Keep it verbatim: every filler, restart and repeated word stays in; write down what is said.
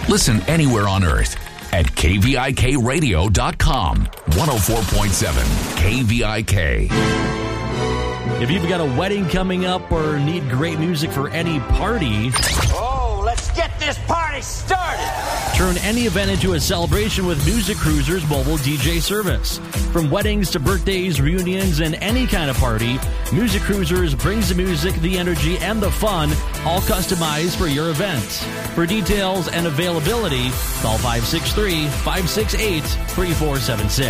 Listen anywhere on earth at K V I K radio dot com. one oh four point seven K V I K. If you've got a wedding coming up or need great music for any party, oh, let's get this party started. Turn any event into a celebration with Music Cruiser's mobile D J service. From weddings to birthdays, reunions, and any kind of party, Music Cruisers brings the music, the energy, and the fun, all customized for your event. For details and availability, call five six three, five six eight, three four seven six.